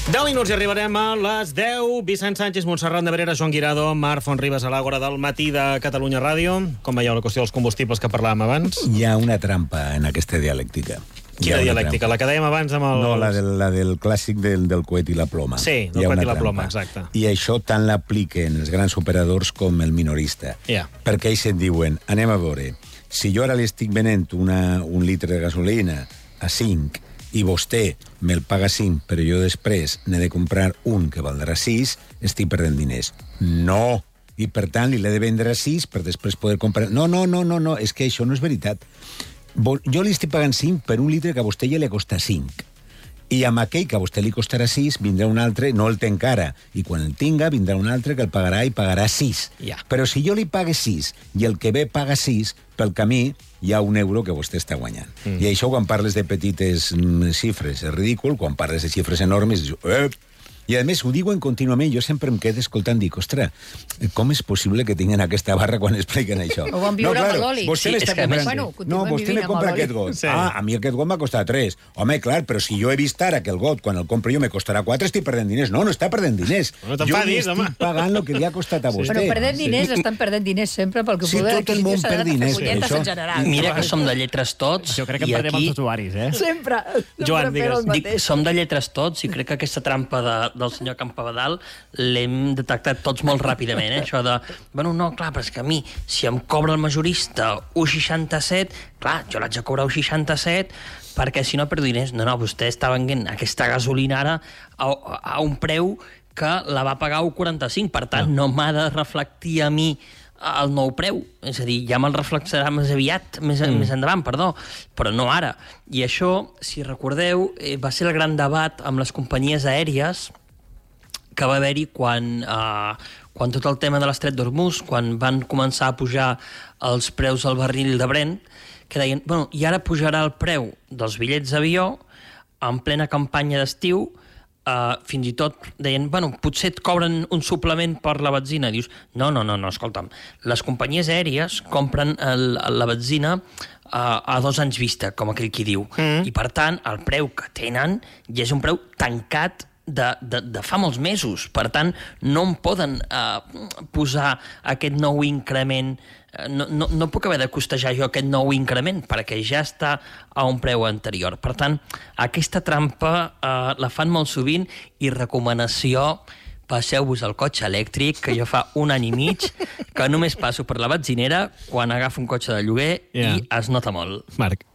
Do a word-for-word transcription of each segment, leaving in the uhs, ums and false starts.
deu minuts i arribarem a les deu. Vicent Sánchez, Montserrat Nebrera, Joan Guirado, Marc Fontribes a l'Àgora del matí de Catalunya Ràdio. Com veieu la qüestió dels combustibles que parlàvem abans? Hi ha una trampa en aquesta dialèctica. Quina dialèctica? La que dèiem abans amb el... No, la del, la del clàssic del, del coet i la ploma. Sí, del coet i la ploma, exacte. I això tant l'apliquen els grans operadors com el minorista. Yeah. Perquè ells et diuen, anem a veure, si jo ara li estic venent una, un litre de gasolina a cinc i vostè me'l paga cinc, però jo després n'he de comprar un que valdrà sis, estic perdent diners. No! I per tant li l'he de vendre a sis per després poder comprar... No, no, no, no, no, és que això no és veritat. Jo li estic pagant cinc per un litre que a vostè ja li costa cinc. I amb aquell que a vostè li costarà sis, vindrà un altre, no el té encara. I quan el tinga, vindrà un altre que el pagarà i pagarà sis. Yeah. Però si jo li pague sis i el que ve paga sis, pel camí hi ha un euro que vostè està guanyant. Mm. I això, quan parles de petites mm, xifres, és ridícul. Quan parles de xifres enormes, dius... Eh! I, a més, ho diuen contínuament. Jo sempre em quedo escoltant, dic, ostres, com és possible que tinguin aquesta barra quan expliquen això? Ho van viure no, claro, amb l'oli. Vostè Sí, l'està és que, comprant. bueno, no, vostè me compra aquest got. Sí. Ah, a mi aquest got m'ha costat tres. Home, clar, però si jo he vist ara que el got, quan el compro jo, me costarà quatre, estic perdent diners. No, no està perdent diners. No jo li estic home. pagant el que li ha costat a vostè. Però perdent diners, sí. Estan perdent diners sempre pel que Sí, poder tot el món perd diners, per això. en general. Mira que som de lletres tots. Jo crec que i perdem aquí... els usuaris, eh? Sempre. Joan, sempre digues. el Dic, mateix. som de lletres tots i crec que aquesta trampa de, del senyor Campabadal l'hem detectat tots molt ràpidament, eh? Això de, bueno, no, clar, però és que a mi, si em cobra el majorista un coma seixanta-set, clar, jo l'haig de cobrar un coma seixanta-set perquè si no perdo diners. No, no, vostè està venent aquesta gasolina ara a, a un preu que la va pagar un coma quaranta-cinc, per tant, no, no m'ha de reflectir a mi el nou preu, és a dir, ja me'l reflexarà més aviat, més, mm. més endavant, perdó, però no ara. I això, si recordeu, eh, va ser el gran debat amb les companyies aèries que va haver-hi quan, eh, quan tot el tema de l'estret d'Hormuz, quan van començar a pujar els preus al barril de Brent, que deien, bueno, i ara pujarà el preu dels bitllets d'avió en plena campanya d'estiu, Uh, fins i tot deien, bueno, potser et cobren un suplement per la benzina. Dius, no, no, no, no, escolta'm, les companyies aèries compren el, la benzina uh, a dos anys vista, com aquell qui diu. Mm. I, per tant, el preu que tenen ja és un preu tancat de, de, de fa molts mesos. Per tant, no em poden uh, posar aquest nou increment. No, no, no puc haver de costejar jo aquest nou increment perquè ja està a un preu anterior. Per tant, aquesta trampa eh, la fan molt sovint i recomanació, passeu-vos el cotxe elèctric, que jo fa un any i mig que només passo per la benzinera quan agafo un cotxe de lloguer yeah. i es nota molt. Marc,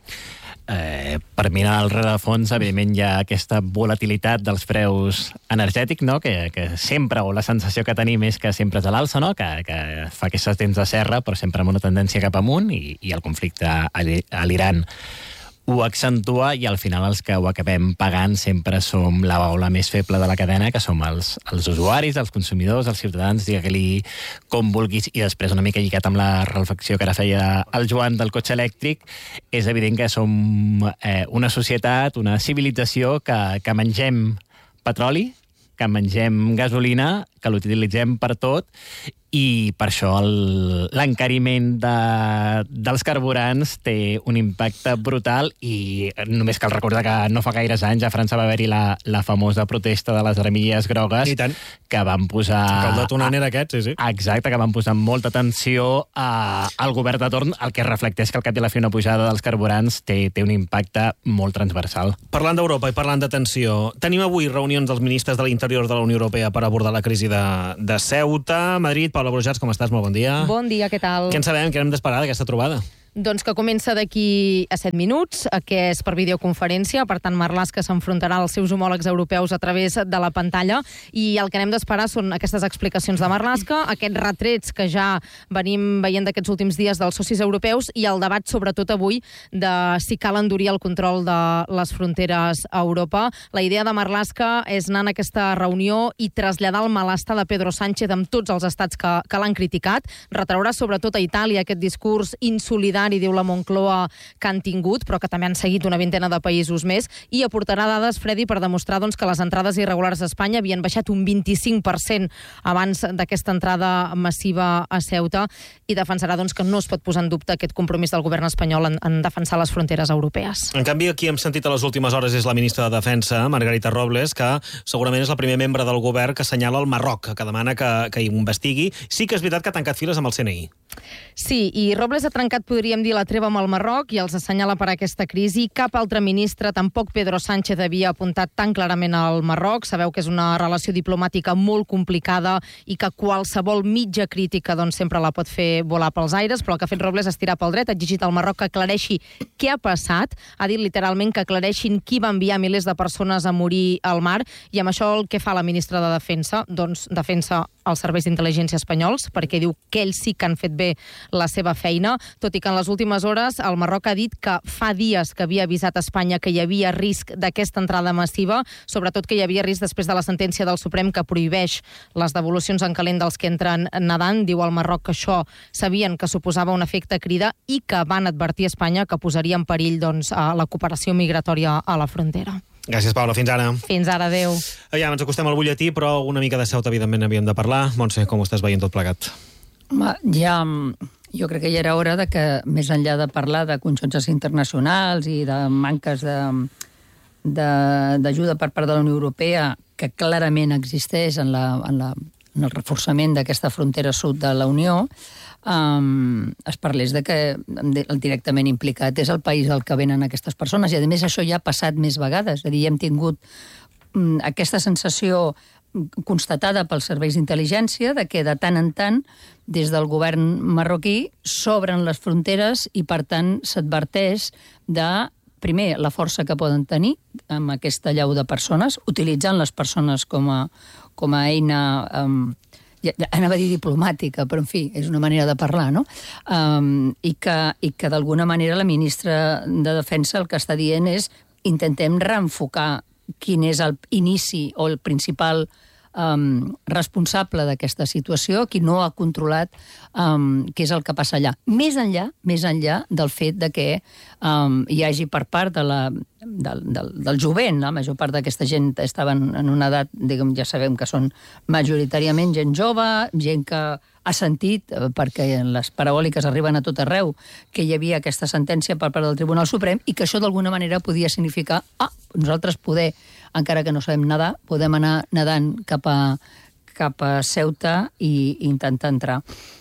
eh, per mirar al rerefons, evidentment hi ha aquesta volatilitat dels preus energètics, no? que, que sempre, o la sensació que tenim és que sempre és a l'alça, no? que, que fa aquests temps de serra, però sempre amb una tendència cap amunt, i, i el conflicte a, a l'Iran ho accentua, i al final els que ho acabem pagant sempre som la baula més feble de la cadena, que som els, els usuaris, els consumidors, els ciutadans, digue-li com vulguis. I després, una mica lligat amb la reflexió que ara feia el Joan del cotxe elèctric, és evident que som eh, una societat, una civilització que, que mengem petroli, que mengem gasolina, que l'utilitzem per tot, i per això l'encariment de, dels carburants té un impacte brutal. I només cal recordar que no fa gaires anys a França va haver-hi la, la famosa protesta de les armilles grogues, que van posar... El detonant aquest, sí, sí. Exacte, que van posar molta atenció a, al govern de torn, el que reflecteix que al cap i la fi una pujada dels carburants té, té un impacte molt transversal. Parlant d'Europa i parlant d'atenció, tenim avui reunions dels ministres de l'Interior de la Unió Europea per abordar la crisi de, de Ceuta, Madrid. Paula Brujats, com estàs? Molt bon dia. Bon dia, què tal? Què en sabem? Què hem d'esperar d'aquesta trobada? Doncs que comença d'aquí a set minuts, que és per videoconferència, per tant Marlaska s'enfrontarà als seus homòlegs europeus a través de la pantalla, i el que anem d'esperar són aquestes explicacions de Marlaska, aquests retrets que ja venim veient d'aquests últims dies dels socis europeus, i el debat sobretot avui de si cal endurir el control de les fronteres a Europa. La idea de Marlaska és anar en aquesta reunió i traslladar el malestar de Pedro Sánchez amb tots els estats que, que l'han criticat, retreure sobretot a Itàlia aquest discurs insolidari militar i diu la Moncloa que han tingut, però que també han seguit una vintena de països més, i aportarà dades, Freddy, per demostrar doncs, que les entrades irregulars a Espanya havien baixat un vint-i-cinc per cent abans d'aquesta entrada massiva a Ceuta, i defensarà doncs, que no es pot posar en dubte aquest compromís del govern espanyol en, en defensar les fronteres europees. En canvi, aquí hem sentit a les últimes hores és la ministra de Defensa, Margarita Robles, que segurament és el primer membre del govern que assenyala el Marroc, que demana que, que hi investigui. Sí que és veritat que ha tancat files amb el C N I. Sí, i Robles ha trencat, podríem dir, la treva amb el Marroc i els assenyala per aquesta crisi. Cap altre ministre, tampoc Pedro Sánchez, havia apuntat tan clarament al Marroc. Sabeu que és una relació diplomàtica molt complicada i que qualsevol mitja crítica doncs, sempre la pot fer volar pels aires, però el que ha fet Robles és tirar pel dret, ha exigit al Marroc que aclareixi què ha passat, ha dit literalment que aclareixin qui va enviar milers de persones a morir al mar, i amb això el que fa la ministra de Defensa? Doncs defensa els serveis d'intel·ligència espanyols, perquè diu que ells sí que han fet bé la seva feina, tot i que en les últimes hores el Marroc ha dit que fa dies que havia avisat a Espanya que hi havia risc d'aquesta entrada massiva, sobretot que hi havia risc després de la sentència del Suprem que prohibeix les devolucions en calent dels que entren nedant. Diu al Marroc que això sabien que suposava un efecte crida i que van advertir a Espanya que posaria en perill doncs, la cooperació migratòria a la frontera. Gràcies, Paula. Fins ara. Fins ara, adeu. Ja, ens acostem al butlletí, però una mica de Ceuta, evidentment, havíem de parlar. Montse, com ho estàs veient tot plegat? Home, ja, jo crec que ja era hora de que, més enllà de parlar de conjuntes internacionals i de manques d'ajuda per part de la Unió Europea, que clarament existeix en, la, en, la, en el reforçament d'aquesta frontera sud de la Unió, Um, es parlés de que el directament implicat és el país al que venen aquestes persones, i a més això ja ha passat més vegades, és a dir, hem tingut um, aquesta sensació constatada pels serveis d'intel·ligència de que de tant en tant des del govern marroquí s'obren les fronteres i per tant s'adverteix de, primer, la força que poden tenir amb aquesta llau de persones, utilitzant les persones com a, com a eina um, ja, anava a dir diplomàtica, però en fi, és una manera de parlar, no? Um, i que, i que d'alguna manera la ministra de Defensa el que està dient és intentem reenfocar quin és el inici o el principal um, responsable d'aquesta situació, qui no ha controlat um, què és el que passa allà. Més enllà, més enllà del fet de que um, hi hagi per part de la, del, del, del jovent, la major part d'aquesta gent estaven en una edat, diguem, ja sabem que són majoritàriament gent jove, gent que ha sentit, perquè les parabòliques arriben a tot arreu, que hi havia aquesta sentència per part del Tribunal Suprem i que això d'alguna manera podia significar ah, nosaltres poder, encara que no sabem nedar, podem anar nedant cap a, cap a Ceuta i intentar entrar.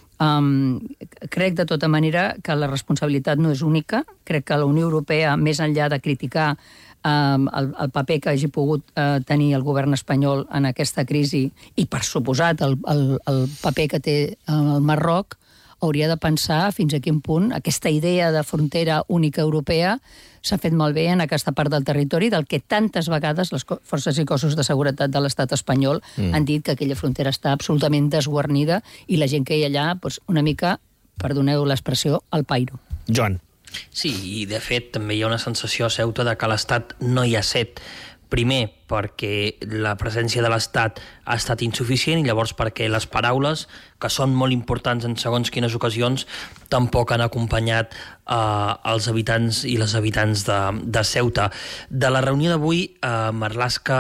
Um, crec de tota manera que la responsabilitat no és única. Crec que la Unió Europea, més enllà de criticar um, el, el paper que hagi pogut uh, tenir el govern espanyol en aquesta crisi i, per suposat, el, el, el paper que té el Marroc, hauria de pensar fins a quin punt aquesta idea de frontera única europea s'ha fet malbé en aquesta part del territori, del que tantes vegades les forces i cossos de seguretat de l'estat espanyol mm. han dit que aquella frontera està absolutament desguarnida i la gent que hi ha allà, doncs, una mica, perdoneu l'expressió, al pairo. Joan. Sí, i de fet també hi ha una sensació a Ceuta de que a l'estat no hi ha set. Primer, perquè la presència de l'Estat ha estat insuficient i llavors perquè les paraules, que són molt importants en segons quines ocasions, tampoc han acompanyat eh, els habitants i les habitants de, de Ceuta. De la reunió d'avui, eh, Marlaska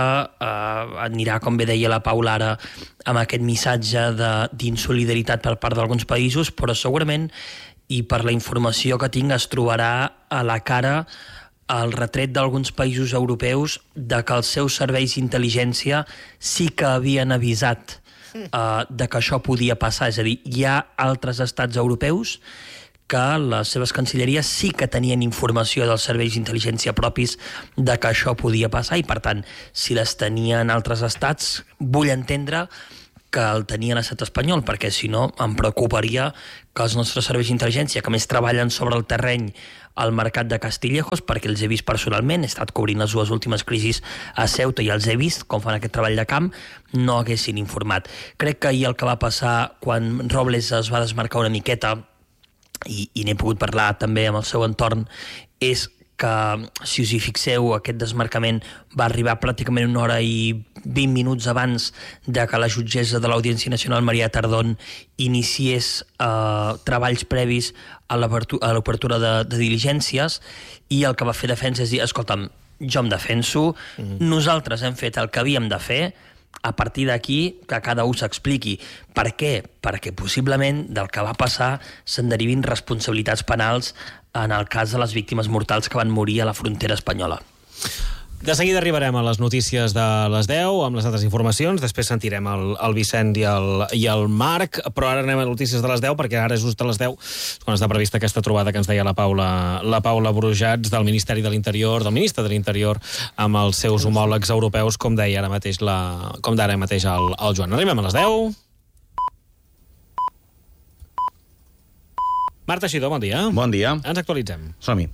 eh, anirà, com bé deia la Paula ara, amb aquest missatge d'insolidaritat per part d'alguns països, però segurament, i per la informació que tinc, es trobarà a la cara el retret d'alguns països europeus de que els seus serveis d'intel·ligència sí que havien avisat uh, de que això podia passar. És a dir, hi ha altres estats europeus que les seves cancelleries sí que tenien informació dels serveis d'intel·ligència propis de que això podia passar i, per tant, si les tenien altres estats, vull entendre que el tenia l'estat espanyol, perquè si no em preocuparia que els nostres serveis d'intel·ligència, que més treballen sobre el terreny al mercat de Castillejos, perquè els he vist personalment, he estat cobrint les dues últimes crisis a Ceuta i els he vist com fan aquest treball de camp, no haguessin informat. Crec que ahir el que va passar quan Robles es va desmarcar una miqueta, i, i n'he pogut parlar també amb el seu entorn, és que, si us hi fixeu, aquest desmarcament va arribar pràcticament una hora i vint minuts abans de que la jutgessa de l'Audiència Nacional, Maria Tardón, iniciés eh, treballs previs a l'obertura de, de diligències, i el que va fer Defensa és dir, escolta'm, jo em defenso, mm-hmm. nosaltres hem fet el que havíem de fer, a partir d'aquí que cada un s'expliqui. Per què? Perquè possiblement del que va passar se'n derivin responsabilitats penals en el cas de les víctimes mortals que van morir a la frontera espanyola. De seguida arribarem a les notícies de les deu, amb les altres informacions, després sentirem el, el Vicent i el, i el Marc, però ara anem a notícies de les deu, perquè ara és just a les deu, quan està prevista aquesta trobada que ens deia la Paula, la Paula Brujats, del Ministeri de l'Interior, del ministre de l'Interior, amb els seus homòlegs europeus, com deia ara mateix, la, com d'ara mateix el, el Joan. Arribem a les deu. Marc Teixidor, bon dia. Bon dia. Ens actualitzem. Som-hi.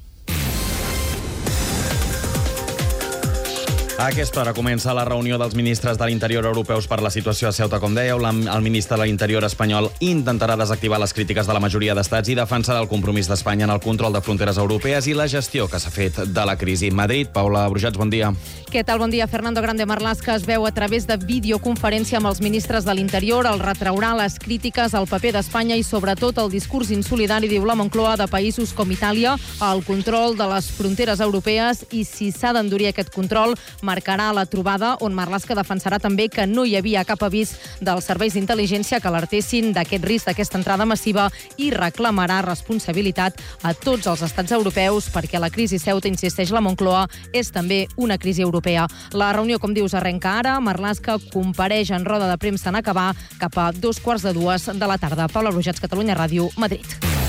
A aquesta hora comença la reunió dels ministres de l'Interior europeus per la situació a Ceuta. Com dèieu, el ministre de l'Interior espanyol intentarà desactivar les crítiques de la majoria d'estats i defensarà el compromís d'Espanya en el control de fronteres europees i la gestió que s'ha fet de la crisi. Madrid, Paula Brujats, bon dia. Què tal? Bon dia. Fernando Grande Marlaska es veu a través de videoconferència amb els ministres de l'Interior. El retraurà les crítiques al paper d'Espanya i sobretot el discurs insolidari, diu la Moncloa, de països com Itàlia, el control de les fronteres europees, i si s'ha d'endurir aquest control, marcarà la trobada on Marlaska defensarà també que no hi havia cap avís dels serveis d'intel·ligència que alertessin d'aquest risc, d'aquesta entrada massiva, i reclamarà responsabilitat a tots els estats europeus perquè la crisi Ceuta, insisteix la Moncloa, és també una crisi europea. La reunió, com dius, arrenca ara. Marlaska compareix en roda de premsa en acabar cap a dos quarts de dues de la tarda. Paula Brujats, Catalunya Ràdio, Madrid.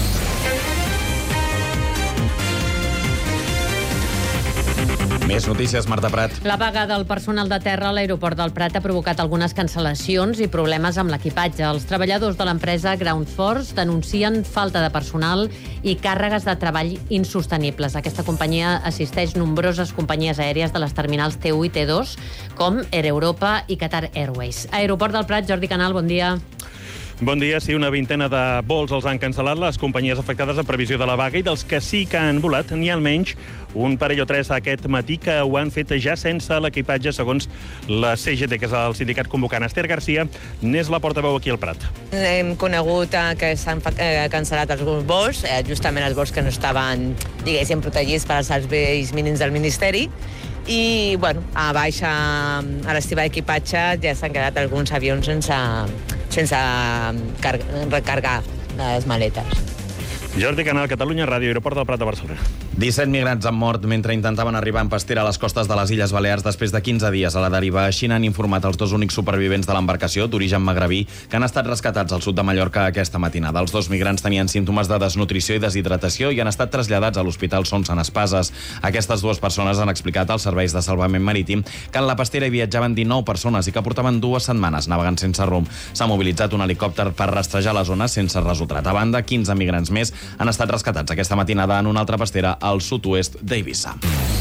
Més notícies, Marta Prat. La vaga del personal de terra a l'aeroport del Prat ha provocat algunes cancel·lacions i problemes amb l'equipatge. Els treballadors de l'empresa Ground Force denuncien falta de personal i càrregues de treball insostenibles. Aquesta companyia assisteix nombroses companyies aèries de les terminals T u i T dos, com Air Europa i Qatar Airways. Aeroport del Prat, Jordi Canal, bon dia. Bon dia. Sí, una vintena de vols els han cancel·lat les companyies afectades a previsió de la vaga, i dels que sí que han volat n'hi ha almenys un parell o tres aquest matí que ho han fet ja sense l'equipatge, segons la C G T, que és el sindicat convocant. Esther Garcia n'és la portaveu aquí al Prat. Hem conegut que s'han cancel·lat alguns vols, justament els vols que no estaven, diguéssim, protegits per als serveis mínims del Ministeri, i, bueno, a baixa, a l'estiva d'equipatge, ja s'han quedat alguns avions sense, sense recargar les maletes. Jordi Canal, Catalunya Ràdio, Aeroport del Prat de Barcelona. disset migrants han mort mentre intentaven arribar en pastera a les costes de les Illes Balears després de quinze dies a la deriva. Així n'han informat els dos únics supervivents de l'embarcació, d'origen magrebí, que han estat rescatats al sud de Mallorca aquesta matinada. Els dos migrants tenien símptomes de desnutrició i deshidratació i han estat traslladats a l'Hospital Son Sant Espases. Aquestes dues persones han explicat als serveis de salvament marítim que en la pastera hi viatjaven dinou persones i que portaven dues setmanes navegant sense rumb. S'ha mobilitzat un helicòpter per rastrejar la zona sense resultat. A banda, quinze migrants més han estat rescatats aquesta matinada en una altra pastera al sud-oest d'Eivissa.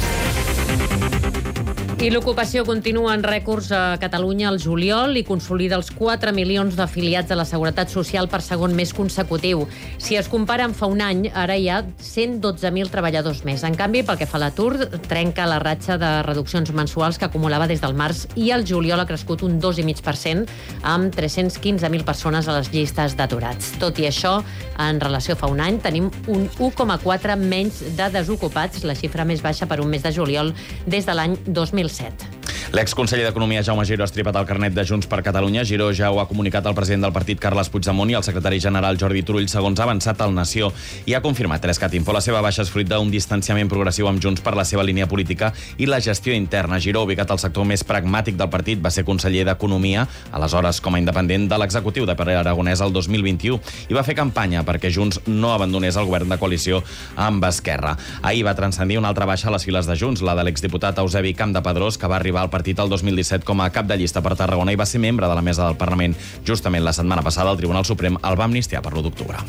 I l'ocupació continua en rècords a Catalunya al juliol i consolida els quatre milions d'afiliats a la Seguretat Social per segon mes consecutiu. Si es compara amb fa un any, ara hi ha cent dotze mil treballadors més. En canvi, pel que fa a l'atur, trenca la ratxa de reduccions mensuals que acumulava des del març, i el juliol ha crescut un dos coma cinc per cent amb tres-cents quinze mil persones a les llistes d'aturats. Tot i això, en relació a fa un any, tenim un u coma quatre menys de desocupats, la xifra més baixa per un mes de juliol des de l'any dos mil set. L'exconseller d'Economia Jaume Giró ha estripat el carnet de Junts per Catalunya. Giró ja ho ha comunicat al president del partit, Carles Puigdemont, i al secretari general Jordi Turull, segons ha avançat al Nació, i ha confirmat Trescat Info. La seva baixa és fruit d'un distanciament progressiu amb Junts per la seva línia política i la gestió interna. Giró, ubicat al sector més pragmàtic del partit, va ser conseller d'Economia, aleshores com a independent de l'executiu de Pere Aragonès el dos mil vint-i-u, i va fer campanya perquè Junts no abandonés el govern de coalició amb Esquerra. Ahir va transcendir una altra baixa a les files de Junts, la de l'exdiputat Eusebi Campdepadrós, que va arribar al partit el dos mil disset com a cap de llista per Tarragona i va ser membre de la mesa del Parlament. Justament la setmana passada el Tribunal Suprem el va amnistiar per l'u d'octubre.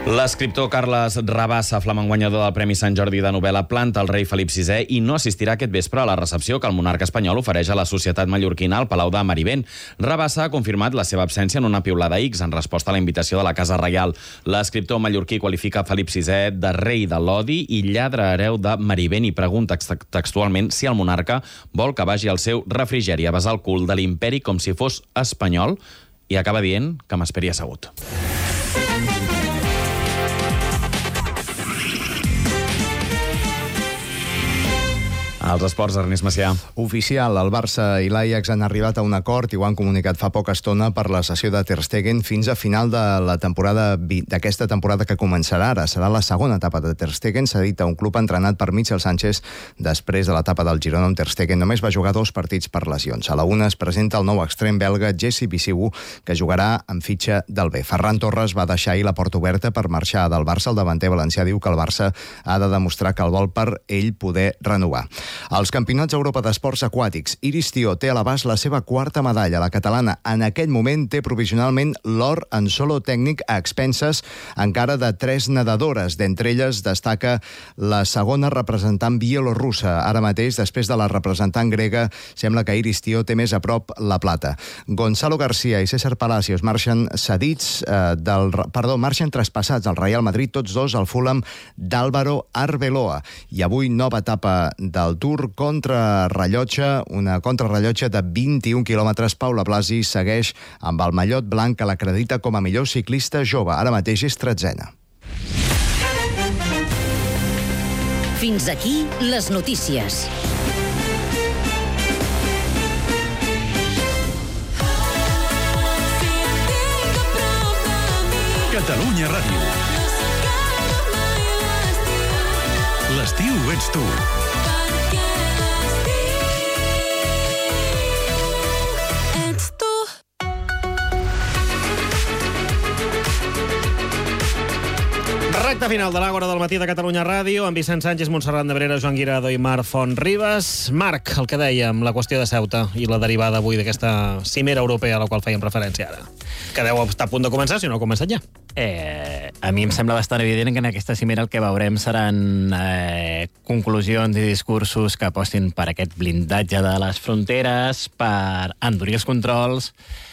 L'escriptor Carles Rabassa, flamant guanyador del Premi Sant Jordi de novel·la, planta el rei Felip sisè i no assistirà aquest vespre a la recepció que el monarca espanyol ofereix a la societat mallorquina al Palau de Marivent. Rabassa ha confirmat la seva absència en una piulada X en resposta a la invitació de la Casa Reial. L'escriptor mallorquí qualifica Felip sisè de rei de l'odi i lladre hereu de Marivent i pregunta textualment si el monarca vol que vagi al seu refrigeri a besar el cul de l'imperi com si fos espanyol i acaba dient que m'esperi assegut. Els esports, Ernest Macià. Oficial, el Barça i l'Ajax han arribat a un acord i ho han comunicat fa poca estona per la sessió de Ter Stegen fins a final de la temporada d'aquesta temporada que començarà ara. Serà la segona etapa de Ter Stegen, s'ha dit a un club entrenat per Michel Sánchez després de l'etapa del Girona on Ter Stegen només va jugar dos partits per lesions. A la una es presenta el nou extrem belga Jesse Bisiwu, que jugarà amb fitxa del B. Ferran Torres va deixar ahir la porta oberta per marxar del Barça. El davanter valencià diu que el Barça ha de demostrar que el vol per ell poder renovar. Als Campionats d'Europa d'Esports Aquàtics, Iris Tió té a l'abast la seva quarta medalla. La catalana en aquell moment té provisionalment l'or en solo tècnic a expenses encara de tres nedadores. D'entre elles destaca la segona representant bielorrussa. Ara mateix, després de la representant grega, sembla que Iris Tió té més a prop la plata. Gonzalo García i César Palacios marxen cedits, eh, del, perdó, marxen traspassats al Real Madrid, tots dos al Fulham d'Álvaro Arbeloa. I avui nova etapa del Tour contra rellotge, una contrarrellotge de vint-i-un quilòmetres. Paula Blasi segueix amb el mallot blanc que l'acredita com a millor ciclista jove. Ara mateix és tretzena. Fins aquí les notícies. Catalunya Ràdio. L'estiu ets tu. Recte final de l'Àgora del matí de Catalunya Ràdio, amb Vicent Sánchez, Montserrat Nebrera, Joan Guirado i Marc Font Ribas. Marc, el que dèiem, la qüestió de Ceuta i la derivada avui d'aquesta cimera europea a la qual fèiem referència ara, que deu estar a punt de començar, si no ha començat ja. Eh, a mi em sembla bastant evident que en aquesta cimera el que veurem seran eh, conclusions i discursos que apostin per aquest blindatge de les fronteres, per endurir els controls.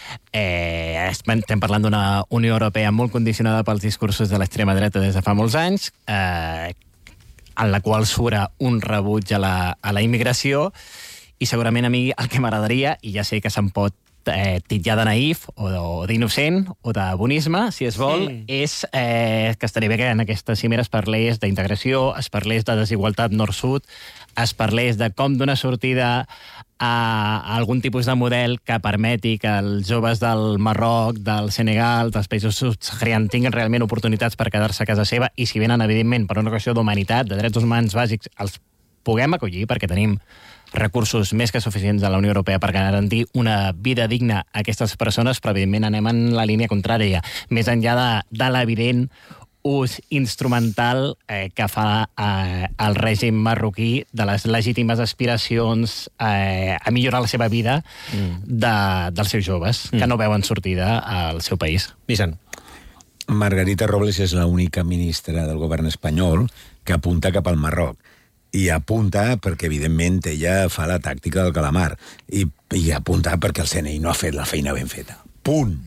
Eh, estem parlant d'una Unió Europea molt condicionada pels discursos de l'extrema dreta des de fa molts anys, eh, en la qual surt un rebuig a la, a la immigració, i segurament a mi el que m'agradaria, i ja sé que se'n pot eh, titllar de naïf o, o d'innocent o de bonisme, si es vol, sí. és eh, que estaria bé que en aquesta cimera es parlés d'integració, es parlés de desigualtat nord-sud, es parlés de com donar sortida a algun tipus de model que permeti que els joves del Marroc, del Senegal, dels països subsaharians tinguin realment oportunitats per quedar-se a casa seva i si venen, evidentment, per una qüestió d'humanitat, de drets humans bàsics, els puguem acollir perquè tenim recursos més que suficients de la Unió Europea per garantir una vida digna a aquestes persones, però evidentment anem en la línia contrària, més enllà de, de l'evident ús instrumental eh, que fa eh, el règim marroquí de les legítimes aspiracions eh, a millorar la seva vida mm. de, dels seus joves, mm. que no veuen sortida al seu país. Vicent. Margarita Robles és l'única ministra del govern espanyol que apunta cap al Marroc. I apunta perquè, evidentment, ella fa la tàctica del calamar. I, i apunta perquè el C N I no ha fet la feina ben feta. Punt.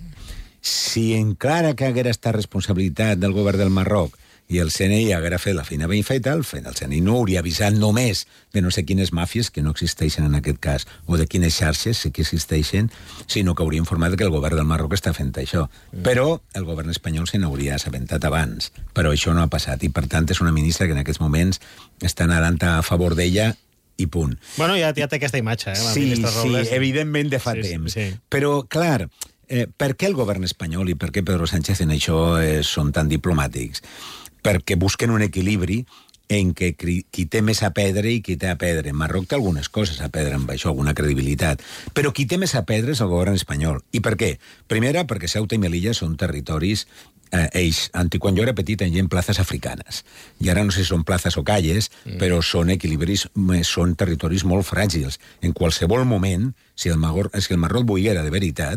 Si encara que haguera estat responsabilitat del govern del Marroc i el C N I haguera fet la feina ben feta, el C N I no hauria avisat només de no sé quines màfies, que no existeixen en aquest cas, o de quines xarxes sí que existeixen, sinó que hauria informat que el govern del Marroc està fent això. Mm. Però el govern espanyol se n'hauria assabentat abans. Però això no ha passat, i per tant és una ministra que en aquests moments està nedant a favor d'ella i punt. Bueno, ja, ja té aquesta imatge, eh, la sí, ministra Robles. Sí, evidentment de fa sí, temps. Sí. Però, clar, Eh, per què el govern espanyol i per què Pedro Sánchez en això eh, són tan diplomàtics? Perquè busquen un equilibri en què qui té més a perdre i qui té a perdre. Marroc té algunes coses a perdre amb això, alguna credibilitat. Però qui té més a perdre és el govern espanyol. I per què? Primera, perquè Ceuta i Melilla són territoris eh, ells, anti, quan jo era petit, en gent plazas africanes. I ara no sé si són plazas o calles, mm. però són equilibris, són territoris molt fràgils. En qualsevol moment, si el Marroc, si el Marroc volguera de veritat,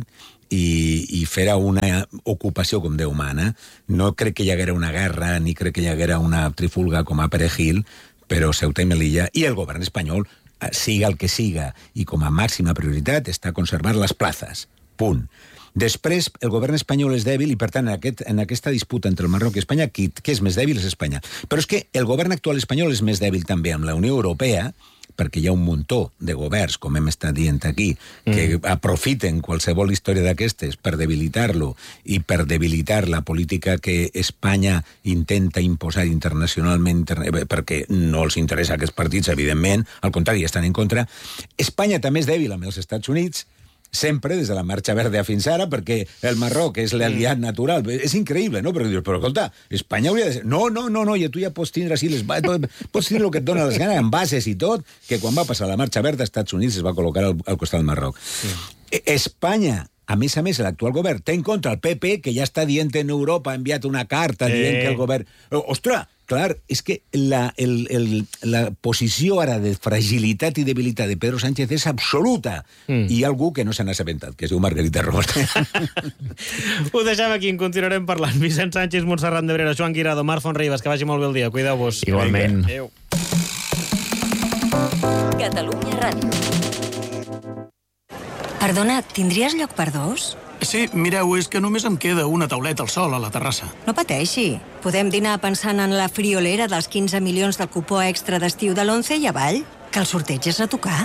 i, i fera una ocupació com Déu mana. No crec que hi haguera una guerra, ni crec que hi haguera una trifulga com a Perejil, però Ceuta i Melilla, i el govern espanyol, siga el que siga, i com a màxima prioritat està conservar les plazas. Punt. Després, el govern espanyol és dèbil i, per tant, en, aquest, en aquesta disputa entre el Marroc i Espanya, qui, qui és més dèbil és Espanya. Però és que el govern actual espanyol és més dèbil també amb la Unió Europea, perquè hi ha un muntó de governs, com hem estat dient aquí, que mm. aprofiten qualsevol història d'aquestes per debilitar-lo i per debilitar la política que Espanya intenta imposar internacionalment, perquè no els interessa aquests partits, evidentment, al contrari, estan en contra. Espanya també és dèbil amb els Estats Units, sempre, des de la Marxa Verda fins ara, perquè el Marroc és l'aliat mm. natural. És increïble, no? Perquè dius, però escolta, Espanya hauria de ser... No, no, no, no, i tu ja pots tindre així les... pots tindre el que et dona les ganes, amb bases i tot, que quan va passar la Marxa Verda, als Estats Units es va col·locar al, al costat del Marroc. Mm. Espanya, a més a més, l'actual govern té en contra el P P, que ja està dient en Europa, ha enviat una carta eh. dient que el govern... Ostres, clar, és que la, el, el, la posició ara de fragilitat i debilitat de Pedro Sánchez és absoluta. Mm. I hi ha algú que no se n'ha assabentat, que es diu Margarita Robles. Ho deixem aquí, en continuarem parlant. Vicent Sánchez, Montserrat Nebrera, Joan Guirado, Marc Fonribas, que vagi molt bé el dia. Cuideu-vos. Igualment. Adéu. Catalunya Ràdio. Perdona, tindries lloc per dos? Sí, mireu, és que només em queda una tauleta al sol a la terrassa. No pateixi. Podem dinar pensant en la friolera dels quinze milions del cupó extra d'estiu de l'onze i avall, que el sorteig és a tocar.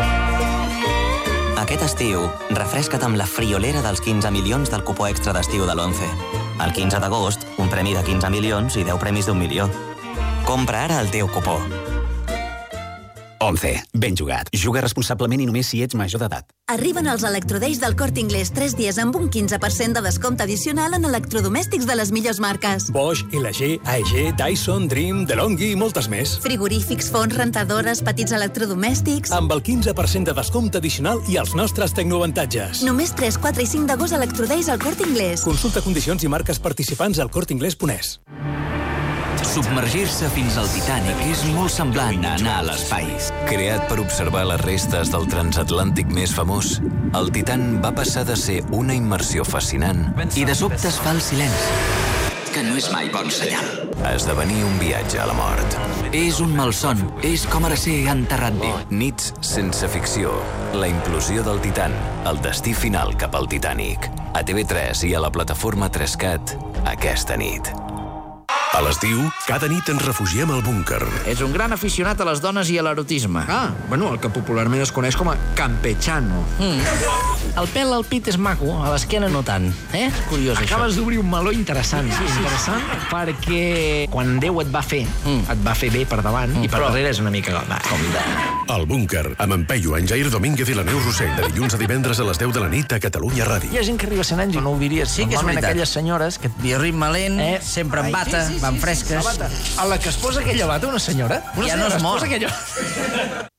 Aquest estiu, refresca't amb la friolera dels quinze milions del cupó extra d'estiu de l'onze. El quinze d'agost, un premi de quinze milions i deu premis d'un milió. Compra ara el teu cupó. once. Ben jugat. Juga responsablement i només si ets major d'edat. Arriben els Electrodays del Corte Inglés, tres dies amb un quinze per cent de descompte addicional en electrodomèstics de les millors marques. Bosch, L G, A E G, Dyson, Dream, DeLonghi i moltes més. Frigorífics, forns, rentadores, petits electrodomèstics... Amb el quinze per cent de descompte addicional i els nostres tecnoavantatges. Només tres, quatre i cinc d'agost Electrodays al Corte Inglés. Consulta condicions i marques participants al corte inglés punt es. Submergir-se fins al Titanic és molt semblant a anar a l'espai. Creat per observar les restes del transatlàntic més famós, el Titan va passar de ser una immersió fascinant i de sobte es fa el silenci, que no és mai bon senyal, a esdevenir un viatge a la mort. És un malson, és com ara ser enterrat viu. Nits sense ficció, la implosió del Titan, el destí final cap al Titanic. A T V tres i a la plataforma tres cat aquesta nit. A l'estiu, cada nit ens refugiem al búnquer. És un gran aficionat a les dones i a l'erotisme. Ah, bueno, el que popularment es coneix com a campechano. Mm. El pèl al pit és maco, a l'esquena no tant. Eh? És curiós, això. Acabes d'obrir un meló interessant. Sí, sí. Interessant perquè quan Déu et va fer, mm. et va fer bé per davant mm. i per Però... darrere és una mica... Va, com de... El búnquer, amb en Peyu, en Jair Domínguez i la Neus Rossell, de dilluns a divendres a les deu de la nit a Catalunya Ràdio. Hi ha gent que arriba a cent anys i no ho diries. Sí que és veritat. Aquelles senyores que... Biorritme lent, eh? sempre en bata, sí, sí, sí, van fresques. Sí, sí. A la que es posa aquella bata, una senyora? Una ja senyora no es mor. Es aquella...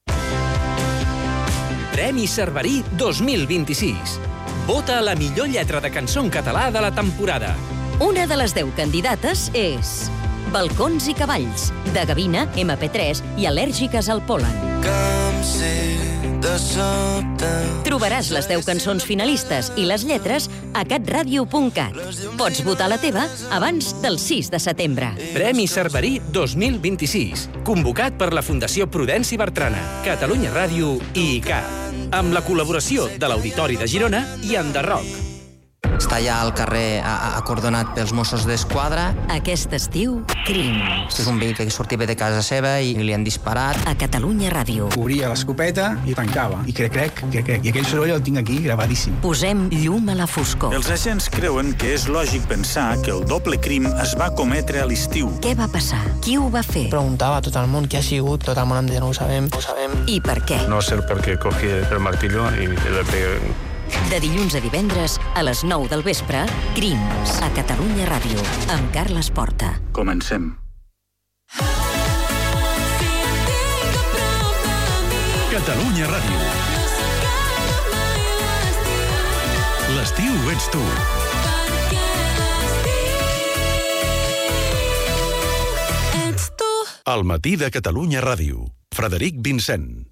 Premi Cerverí dos mil vint-i-sis. Vota la millor lletra de cançó en català de la temporada. Una de les deu candidates és Balcons i cavalls, de Gavina, ema pe tres i Al·lèrgiques al pol·len. Trobaràs les deu cançons finalistes i les lletres a catradio punt cat. Pots votar la teva abans del sis de setembre. Premi Cerverí dos mil vint-i-sis. Convocat per la Fundació Prudenci Bertrana, Catalunya Ràdio i I C A. Amb la col·laboració de l'Auditori de Girona i Enderroc. Està allà al carrer acordonat pels Mossos d'Esquadra. Aquest estiu, crims. És un veí que sortia de casa seva i li han disparat. A Catalunya Ràdio. Obria l'escopeta i tancava. I crec, crec, crec, crec. I aquell soroll el tinc aquí gravadíssim. Posem llum a la foscor. Els agents creuen que és lògic pensar que el doble crim es va cometre a l'estiu. Què va passar? Qui ho va fer? Preguntava a tot el món qui ha sigut, tot el món em deia no ho sabem, no ho sabem. I per què? No sé per què cogí el martillo i le pegué. De dilluns a divendres, a les nou del vespre, Crims, a Catalunya Ràdio, amb Carles Porta. Comencem. Catalunya Ràdio. L'estiu ets tu. Al matí de Catalunya Ràdio. Frederic Vincent.